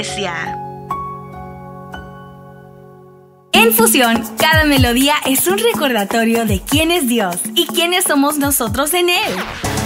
iglesia. En Fusión, cada melodía es un recordatorio de quién es Dios y quiénes somos nosotros en Él.